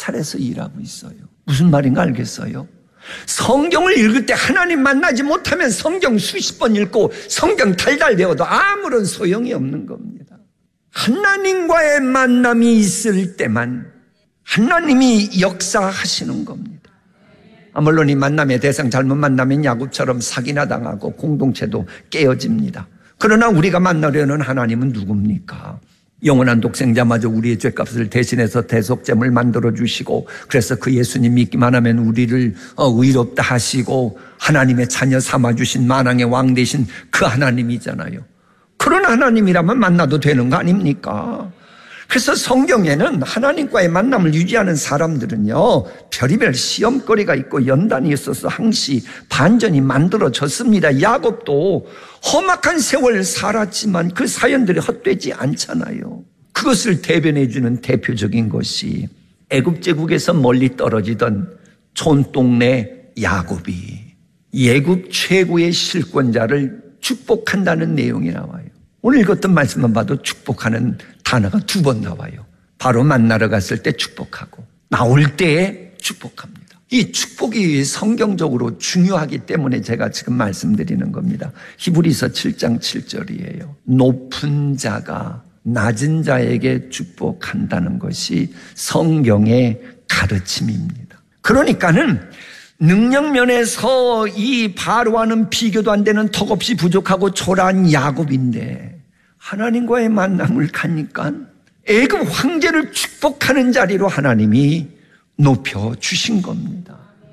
잘해서 일하고 있어요. 무슨 말인가 알겠어요? 성경을 읽을 때 하나님 만나지 못하면 성경 수십 번 읽고 성경 달달 배워도 아무런 소용이 없는 겁니다. 하나님과의 만남이 있을 때만 하나님이 역사하시는 겁니다. 물론 이 만남의 대상 잘못 만나면 야곱처럼 사기나 당하고 공동체도 깨어집니다. 그러나 우리가 만나려는 하나님은 누굽니까? 영원한 독생자마저 우리의 죄값을 대신해서 대속죄물 만들어주시고, 그래서 그 예수님 믿기만 하면 우리를 의롭다 하시고 하나님의 자녀 삼아주신 만왕의 왕 되신 그 하나님이잖아요. 그런 하나님이라면 만나도 되는 거 아닙니까? 그래서 성경에는 하나님과의 만남을 유지하는 사람들은요, 별의별 시험거리가 있고 연단이 있어서 항시 반전이 만들어졌습니다. 야곱도 험악한 세월 살았지만 그 사연들이 헛되지 않잖아요. 그것을 대변해주는 대표적인 것이 애굽 제국에서 멀리 떨어지던 촌동네 야곱이 애굽 최고의 실권자를 축복한다는 내용이 나와요. 오늘 읽었던 말씀만 봐도 축복하는 단어가 2번 나와요. 바로 만나러 갔을 때 축복하고 나올 때에 축복합니다. 이 축복이 성경적으로 중요하기 때문에 제가 지금 말씀드리는 겁니다. 히브리서 7장 7절이에요. 높은 자가 낮은 자에게 축복한다는 것이 성경의 가르침입니다. 그러니까는 능력면에서 이 바로와는 비교도 안 되는 턱없이 부족하고 초라한 야곱인데 하나님과의 만남을 가니까 애굽 황제를 축복하는 자리로 하나님이 높여주신 겁니다.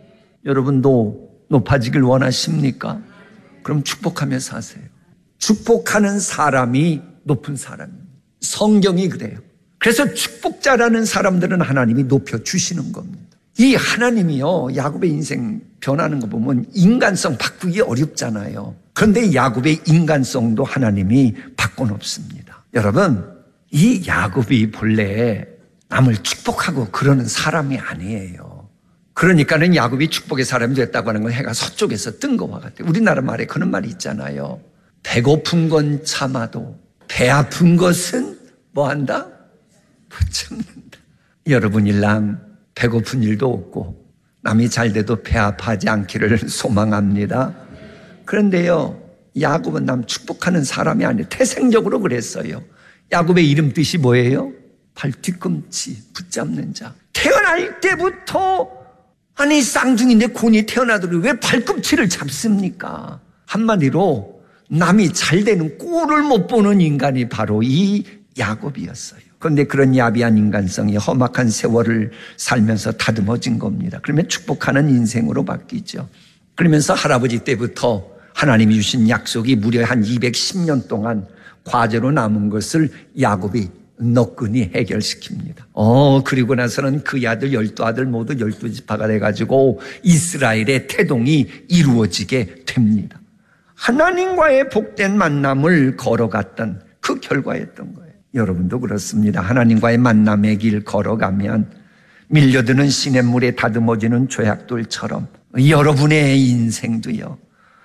여러분도 높아지길 원하십니까? 그럼 축복하며 사세요. 축복하는 사람이 높은 사람입니다. 성경이 그래요. 그래서 축복자라는 사람들은 하나님이 높여주시는 겁니다. 이 하나님이요, 야곱의 인생 변하는 거 보면 인간성 바꾸기 어렵잖아요. 그런데 야곱의 인간성도 하나님이 바꿔놓습니다. 여러분, 이 야곱이 본래 남을 축복하고 그러는 사람이 아니에요. 그러니까는 야곱이 축복의 사람이 됐다고 하는 건 해가 서쪽에서 뜬 것과 같아요. 우리나라 말에 그런 말이 있잖아요. 배고픈 건 참아도 배 아픈 것은 뭐한다? 붙잡는다. 여러분일랑 배고픈 일도 없고 남이 잘 돼도 배 아파하지 않기를 소망합니다. 그런데요, 야곱은 남 축복하는 사람이 아니에요. 태생적으로 그랬어요. 야곱의 이름 뜻이 뭐예요? 발 뒤꿈치 붙잡는 자. 태어날 때부터 아니 쌍둥이인데 곤이 태어나더니 왜 발꿈치를 잡습니까? 한마디로 남이 잘 되는 꼴을 못 보는 인간이 바로 이 야곱이었어요. 그런데 그런 야비한 인간성이 험악한 세월을 살면서 다듬어진 겁니다. 그러면 축복하는 인생으로 바뀌죠. 그러면서 할아버지 때부터 하나님이 주신 약속이 무려 한 210년 동안 과제로 남은 것을 야곱이 너끈히 해결시킵니다. 그리고 나서는 그 아들 12아들 모두 12지파가 돼가지고 이스라엘의 태동이 이루어지게 됩니다. 하나님과의 복된 만남을 걸어갔던 그 결과였던 거예요. 여러분도 그렇습니다. 하나님과의 만남의 길 걸어가면 밀려드는 시냇물에 다듬어지는 조약돌처럼 여러분의 인생도요,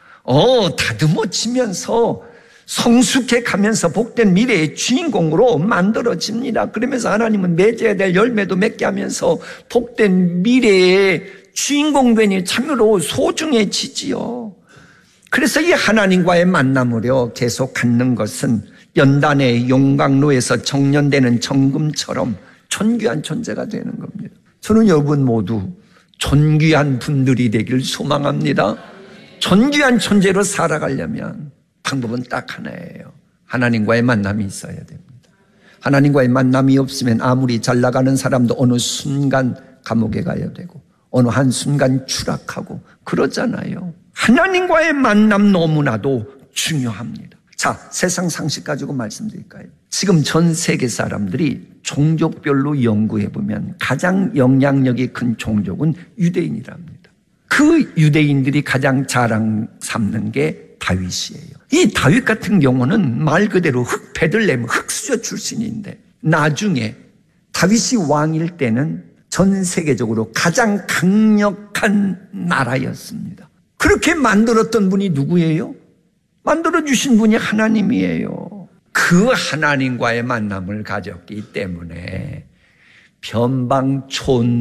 다듬어지면서 성숙해 가면서 복된 미래의 주인공으로 만들어집니다. 그러면서 하나님은 맺어야 될 열매도 맺게 하면서 복된 미래의 주인공 되니 참으로 소중해지지요. 그래서 이 하나님과의 만남으로 계속 갖는 것은 연단의 용광로에서 정련되는 정금처럼 존귀한 존재가 되는 겁니다. 저는 여러분 모두 존귀한 분들이 되길 소망합니다. 존귀한 존재로 살아가려면 방법은 딱 하나예요. 하나님과의 만남이 있어야 됩니다. 하나님과의 만남이 없으면 아무리 잘 나가는 사람도 어느 순간 감옥에 가야 되고 어느 한순간 추락하고 그러잖아요. 하나님과의 만남 너무나도 중요합니다. 자, 세상 상식 가지고 말씀드릴까요? 지금 전 세계 사람들이 종족별로 연구해보면 가장 영향력이 큰 종족은 유대인이랍니다. 그 유대인들이 가장 자랑 삼는 게 다윗이에요. 이 다윗 같은 경우는 말 그대로 베들레헴 흑수저 출신인데 나중에 다윗이 왕일 때는 전 세계적으로 가장 강력한 나라였습니다. 그렇게 만들었던 분이 누구예요? 만들어주신 분이 하나님이에요. 그 하나님과의 만남을 가졌기 때문에 변방촌